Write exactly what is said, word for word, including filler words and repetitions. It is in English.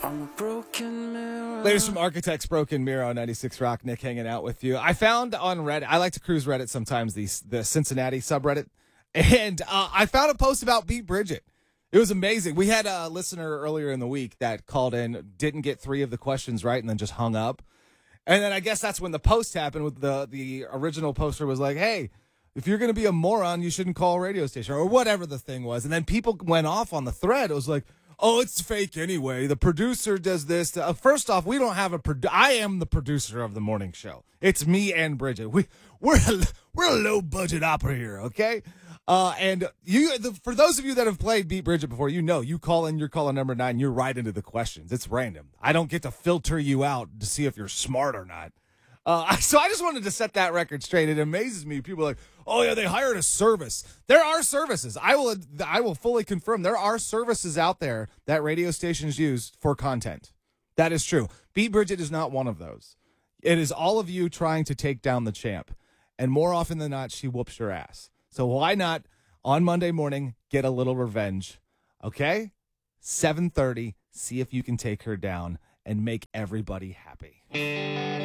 I'm a broken mirror. Latest from Architects, Broken Mirror on ninety-six Rock. Nick hanging out with you. I found on Reddit, I like to cruise Reddit sometimes, the, the Cincinnati subreddit, and uh, I found a post about Beat Bridget. It was amazing. We had a listener earlier in the week that called in, didn't get three of the questions right, and then just hung up. And then I guess that's when the post happened with the, the original poster was like, hey, if you're going to be a moron, you shouldn't call a radio station or whatever the thing was. And then people went off on the thread. It was like, oh, it's fake anyway. The producer does this. Uh, first off, we don't have a produ- I am the producer of the morning show. It's me and Bridget. We we're a, we're a low budget opera here, okay? Uh, and you, the, for those of you that have played Beat Bridget before, you know you call in your caller number nine. You're right into the questions. It's random. I don't get to filter you out to see if you're smart or not. Uh, so I just wanted to set that record straight. It amazes me. People are like, oh yeah, they hired a service. There are services. I will, I will fully confirm there are services out there that radio stations use for content. That is true. Beat Bridget is not one of those. It is all of you trying to take down the champ. And more often than not, she whoops your ass. So why not on Monday morning, get a little revenge? Okay? seven thirty, see if you can take her down and make everybody happy.